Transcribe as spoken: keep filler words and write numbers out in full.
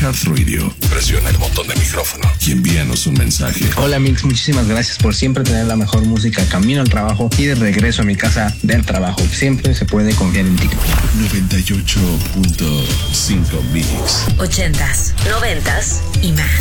iHeartRadio, presiona el botón de micrófono y envíanos un mensaje. Hola Mix, muchísimas gracias por siempre tener la mejor música camino al trabajo y de regreso a mi casa del trabajo. Siempre se puede confiar en ti. noventa y ocho punto cinco Mix. Ochentas, noventas y más.